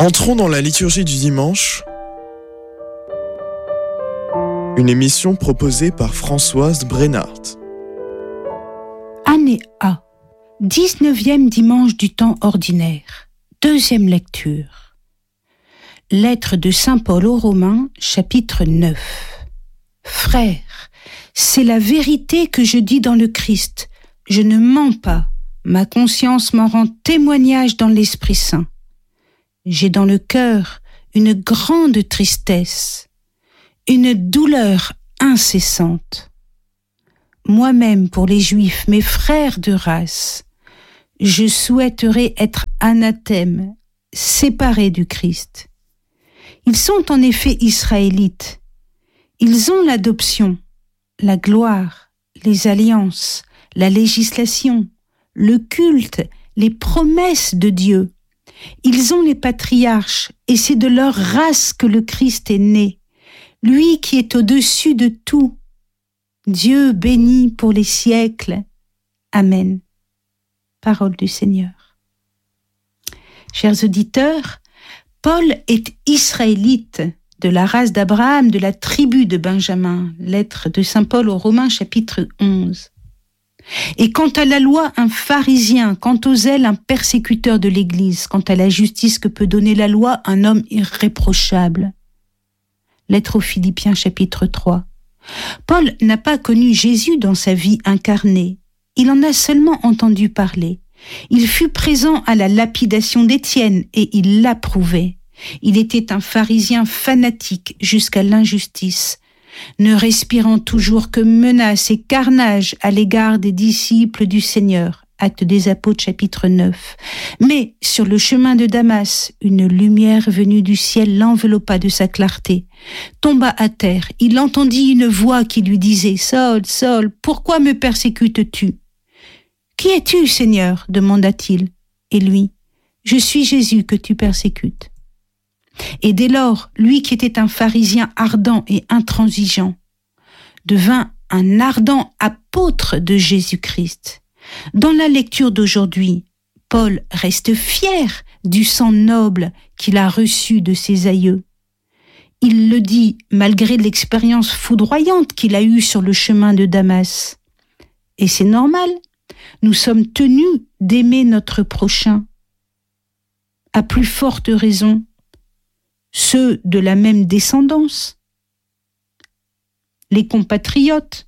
Entrons dans la liturgie du dimanche, une émission proposée par Françoise Brennart. Année A, 19e dimanche du temps ordinaire, deuxième lecture. Lettre de Saint Paul aux Romains, chapitre 9. Frères, c'est la vérité que je dis dans le Christ, je ne mens pas, ma conscience m'en rend témoignage dans l'Esprit Saint. J'ai dans le cœur une grande tristesse, une douleur incessante. Moi-même, pour les Juifs, mes frères de race, je souhaiterais être anathème, séparé du Christ. Ils sont en effet israélites. Ils ont l'adoption, la gloire, les alliances, la législation, le culte, les promesses de Dieu. Ils ont les patriarches, et c'est de leur race que le Christ est né, lui qui est au-dessus de tout. Dieu béni pour les siècles. Amen. Parole du Seigneur. Chers auditeurs, Paul est israélite, de la race d'Abraham, de la tribu de Benjamin. Lettre de Saint Paul aux Romains, chapitre 11. Et quant à la loi, un pharisien, quant au zèle, un persécuteur de l'Église, quant à la justice que peut donner la loi, un homme irréprochable. Lettre aux Philippiens, chapitre 3. Paul n'a pas connu Jésus dans sa vie incarnée. Il en a seulement entendu parler. Il fut présent à la lapidation d'Étienne et il l'approuvait. Il était un pharisien fanatique jusqu'à l'injustice, ne respirant toujours que menaces et carnage à l'égard des disciples du Seigneur. Actes des Apôtres, chapitre 9. Mais, sur le chemin de Damas, une lumière venue du ciel l'enveloppa de sa clarté. Tomba à terre, il entendit une voix qui lui disait « Saul, Saul, pourquoi me persécutes-tu » ?« Qui es-tu, Seigneur » demanda-t-il. Et lui « Je suis Jésus que tu persécutes. » Et dès lors, lui qui était un pharisien ardent et intransigeant, devint un ardent apôtre de Jésus-Christ. Dans la lecture d'aujourd'hui, Paul reste fier du sang noble qu'il a reçu de ses aïeux. Il le dit malgré l'expérience foudroyante qu'il a eue sur le chemin de Damas. Et c'est normal, nous sommes tenus d'aimer notre prochain. À plus forte raison, ceux de la même descendance, les compatriotes.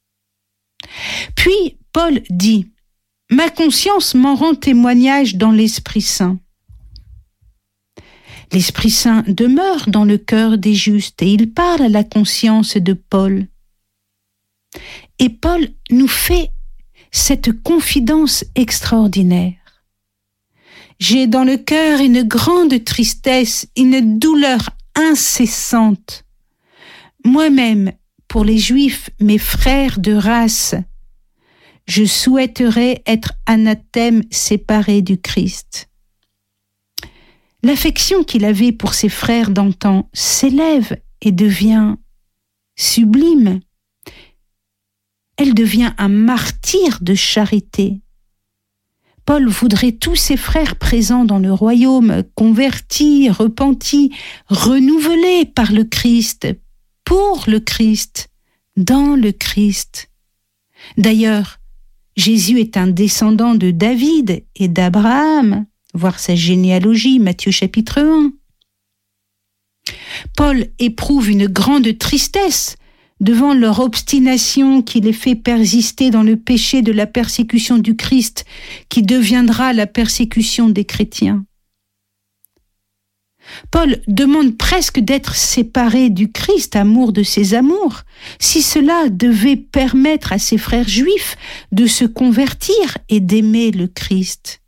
Puis Paul dit « Ma conscience m'en rend témoignage dans l'Esprit Saint ». L'Esprit Saint demeure dans le cœur des justes et il parle à la conscience de Paul. Et Paul nous fait cette confidence extraordinaire. J'ai dans le cœur une grande tristesse, une douleur incessante. Moi-même, pour les Juifs, mes frères de race, je souhaiterais être anathème séparé du Christ. L'affection qu'il avait pour ses frères d'antan s'élève et devient sublime. Elle devient un martyr de charité. Paul voudrait tous ses frères présents dans le royaume, convertis, repentis, renouvelés par le Christ, pour le Christ, dans le Christ. D'ailleurs, Jésus est un descendant de David et d'Abraham, voir sa généalogie, Matthieu chapitre 1. Paul éprouve une grande tristesse devant leur obstination qui les fait persister dans le péché de la persécution du Christ, qui deviendra la persécution des chrétiens. Paul demande presque d'être séparé du Christ, amour de ses amours, si cela devait permettre à ses frères juifs de se convertir et d'aimer le Christ.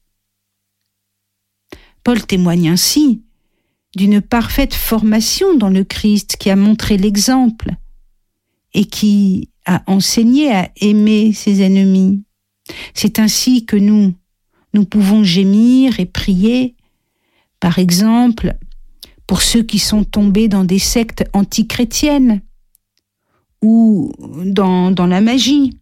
Paul témoigne ainsi d'une parfaite formation dans le Christ qui a montré l'exemple et qui a enseigné à aimer ses ennemis. C'est ainsi que nous pouvons gémir et prier, par exemple, pour ceux qui sont tombés dans des sectes antichrétiennes ou dans la magie.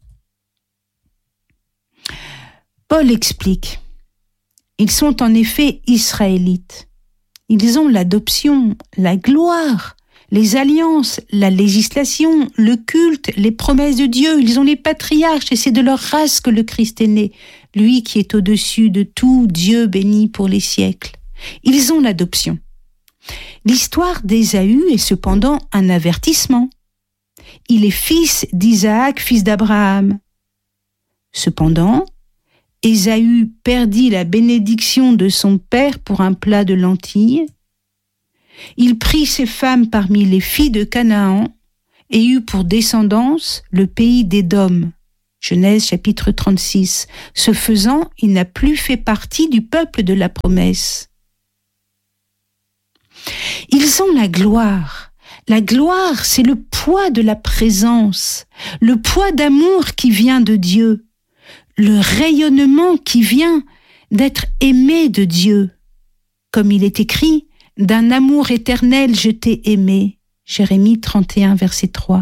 Paul explique, ils sont en effet israélites. Ils ont l'adoption, la gloire, les alliances, la législation, le culte, les promesses de Dieu. Ils ont les patriarches et c'est de leur race que le Christ est né, lui qui est au-dessus de tout, Dieu béni pour les siècles. Ils ont l'adoption. L'histoire d'Ésaü est cependant un avertissement. Il est fils d'Isaac, fils d'Abraham. Cependant, Ésaü perdit la bénédiction de son père pour un plat de lentilles. Il prit ses femmes parmi les filles de Canaan et eut pour descendance le pays d'Édom. Genèse chapitre 36. Ce faisant, il n'a plus fait partie du peuple de la promesse. Ils ont la gloire. La gloire, c'est le poids de la présence, le poids d'amour qui vient de Dieu, le rayonnement qui vient d'être aimé de Dieu. Comme il est écrit, « D'un amour éternel je t'ai aimé » Jérémie 31, verset 3.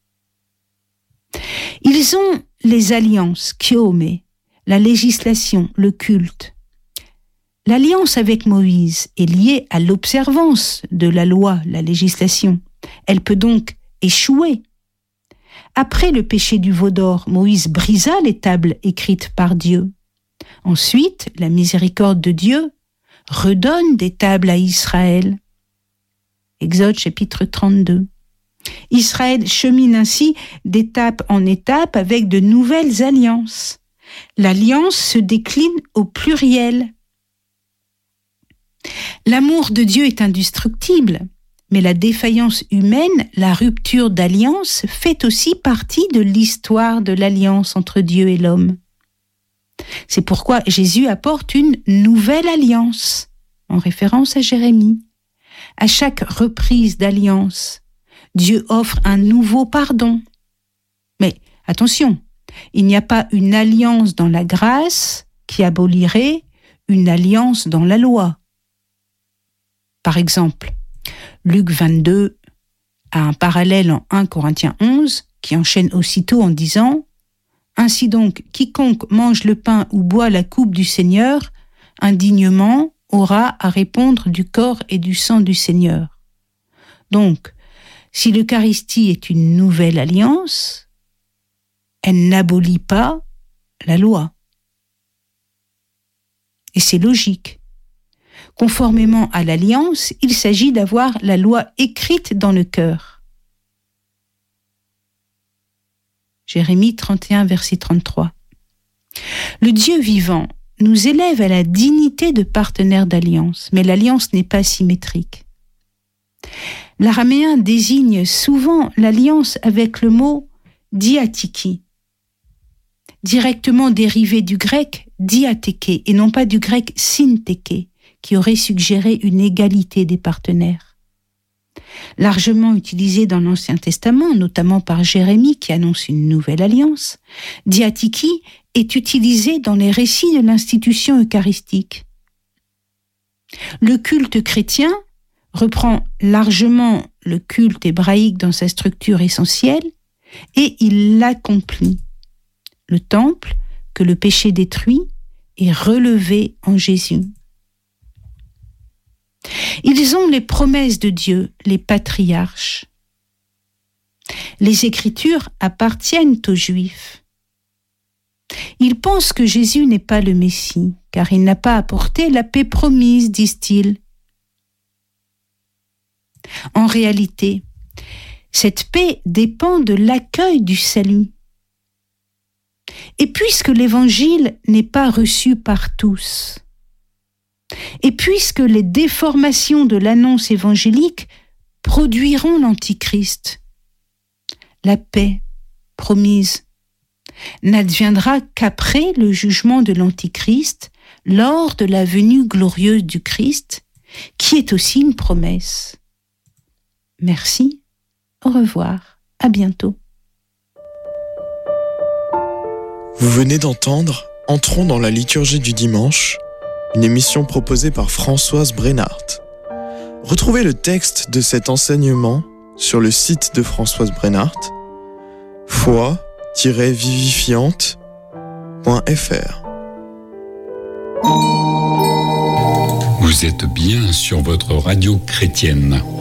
Ils ont les alliances, Kyomé, la législation, le culte. L'alliance avec Moïse est liée à l'observance de la loi, la législation. Elle peut donc échouer. Après le péché du veau d'or, Moïse brisa les tables écrites par Dieu. Ensuite, la miséricorde de Dieu redonne des tables à Israël. Exode chapitre 32. Israël chemine ainsi d'étape en étape avec de nouvelles alliances. L'alliance se décline au pluriel. L'amour de Dieu est indestructible, mais la défaillance humaine, la rupture d'alliance, fait aussi partie de l'histoire de l'alliance entre Dieu et l'homme. C'est pourquoi Jésus apporte une nouvelle alliance, en référence à Jérémie. À chaque reprise d'alliance, Dieu offre un nouveau pardon. Mais attention, il n'y a pas une alliance dans la grâce qui abolirait une alliance dans la loi. Par exemple, Luc 22 a un parallèle en 1 Corinthiens 11 qui enchaîne aussitôt en disant « Ainsi donc, quiconque mange le pain ou boit la coupe du Seigneur, indignement aura à répondre du corps et du sang du Seigneur. » Donc, si l'Eucharistie est une nouvelle alliance, elle n'abolit pas la loi. Et c'est logique. Conformément à l'alliance, il s'agit d'avoir la loi écrite dans le cœur. Jérémie 31, verset 33. Le Dieu vivant nous élève à la dignité de partenaire d'alliance, mais l'alliance n'est pas symétrique. L'araméen désigne souvent l'alliance avec le mot diathiki, directement dérivé du grec diatheke et non pas du grec syntheke, qui aurait suggéré une égalité des partenaires. Largement utilisé dans l'Ancien Testament, notamment par Jérémie qui annonce une nouvelle alliance, diathiki est utilisé dans les récits de l'institution eucharistique. Le culte chrétien reprend largement le culte hébraïque dans sa structure essentielle et il l'accomplit. Le temple, que le péché détruit, est relevé en Jésus. Ils ont les promesses de Dieu, les patriarches. Les Écritures appartiennent aux Juifs. Ils pensent que Jésus n'est pas le Messie, car il n'a pas apporté la paix promise, disent-ils. En réalité, cette paix dépend de l'accueil du salut. Et puisque l'Évangile n'est pas reçu par tous, et puisque les déformations de l'annonce évangélique produiront l'Antichrist, la paix promise n'adviendra qu'après le jugement de l'Antichrist, lors de la venue glorieuse du Christ, qui est aussi une promesse. Merci, au revoir, à bientôt. Vous venez d'entendre « Entrons dans la liturgie du dimanche », une émission proposée par Françoise Brennart. Retrouvez le texte de cet enseignement sur le site de Françoise Brennart, foi-vivifiante.fr. Vous êtes bien sur votre radio chrétienne.